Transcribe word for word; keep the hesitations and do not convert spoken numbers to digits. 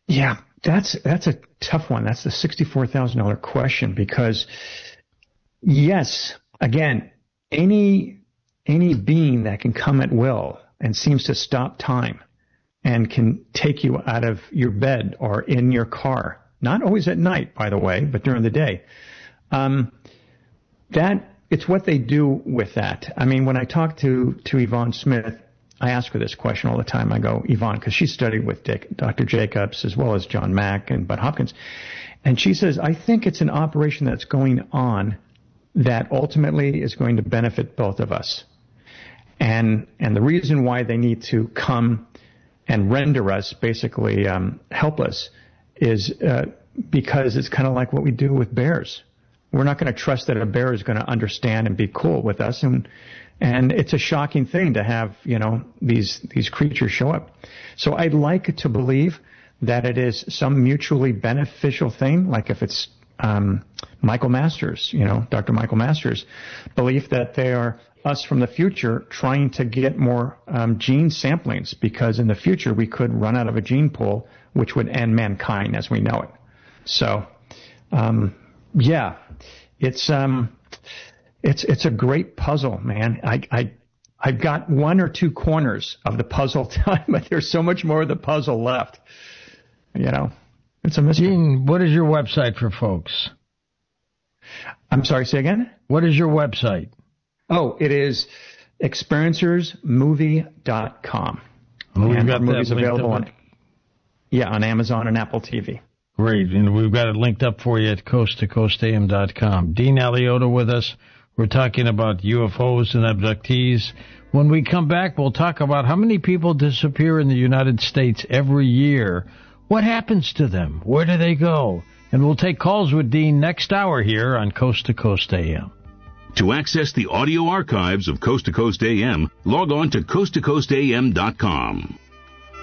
Yeah, that's that's a tough one. That's the sixty-four thousand dollars question because, yes, again, any any being that can come at will and seems to stop time and can take you out of your bed or in your car, not always at night, by the way, but during the day, um, that it's what they do with that. I mean, when I talk to, to Yvonne Smith, I ask her this question all the time. I go, Yvonne, because she studied with Dick, Doctor Jacobs as well as John Mack and Bud Hopkins. And she says, I think it's an operation that's going on that ultimately is going to benefit both of us. And and the reason why they need to come and render us basically um, helpless is uh, because it's kind of like what we do with bears. We're not going to trust that a bear is going to understand and be cool with us. And And it's a shocking thing to have, you know, these these creatures show up. So I'd like to believe that it is some mutually beneficial thing, like if it's um, Michael Masters, you know, Doctor Michael Masters' belief that they are us from the future trying to get more um, gene samplings, because in the future we could run out of a gene pool, which would end mankind as we know it. So, um, yeah, it's... um. It's it's a great puzzle, man. I I I've got one or two corners of the puzzle done, but there's so much more of the puzzle left. You know, it's a mystery. Gene, what is your website for folks? I'm sorry, say again? What is your website? Oh, it is experiencers movie dot com. Oh, we've and got movies that available on, on yeah on Amazon and Apple T V. Great, and we've got it linked up for you at coast to coast a m dot com. Dean Aliotta with us. We're talking about U F Os and abductees. When we come back, we'll talk about how many people disappear in the United States every year. What happens to them? Where do they go? And we'll take calls with Dean next hour here on Coast to Coast A M. To access the audio archives of Coast to Coast A M, log on to coast to coast a m dot com.